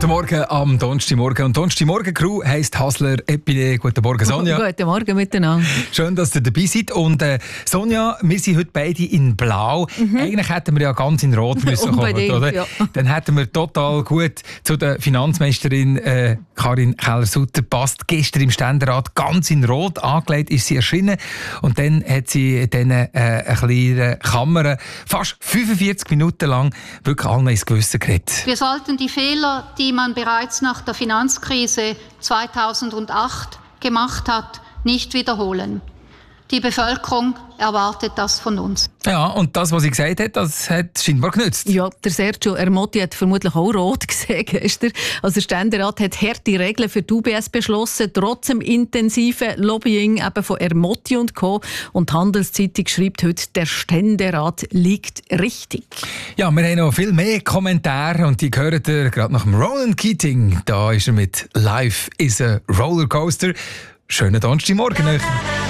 Guten Morgen am Donnerstagmorgen. Und Donnerstagmorgen-Crew heisst Hasler Epine. Guten Morgen, Sonja. Guten Morgen miteinander. Schön, dass ihr dabei seid. Und Sonja, wir sind heute beide in Blau. Eigentlich hätten wir ja ganz in Rot müssen kommen, oder? Ja. Dann hätten wir total gut zu der Finanzmeisterin Karin Keller-Sutter passt. Gestern im Ständerat ganz in Rot angelegt ist sie erschienen. Und dann hat sie in eine kleine Kamera fast 45 Minuten lang wirklich allen ins Gewissen geredet. Wir sollten die Fehler, die man bereits nach der Finanzkrise 2008 gemacht hat, nicht wiederholen. Die Bevölkerung erwartet das von uns. Ja, und das, was sie gesagt hat, das hat scheinbar genützt. Ja, der Sergio Ermotti hat vermutlich auch rot gesehen gestern. Also der Ständerat hat harte Regeln für die UBS beschlossen, trotz dem intensiven Lobbying eben von Ermotti und Co. Und die Handelszeitung schreibt heute, der Ständerat liegt richtig. Ja, wir haben noch viel mehr Kommentare und die hören ihr gerade nach dem Ronan Keating. Da ist er mit «Life is a Rollercoaster». Schönen Donnerstagmorgen.